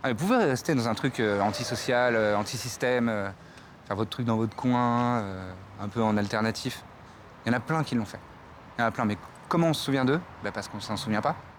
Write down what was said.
Ah, vous pouvez rester dans un truc antisocial, anti-système, faire votre truc dans votre coin, un peu en alternatif. Il y en a plein qui l'ont fait. Il y en a plein, mais comment on se souvient d'eux? Bah parce qu'on s'en souvient pas.